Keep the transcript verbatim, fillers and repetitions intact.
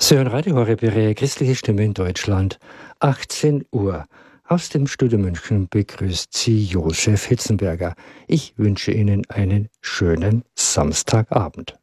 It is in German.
Sie hören Radio Horeb, Ihre christliche Stimme in Deutschland, achtzehn Uhr. Aus dem Studio München begrüßt Sie Josef Hitzenberger. Ich wünsche Ihnen einen schönen Samstagabend.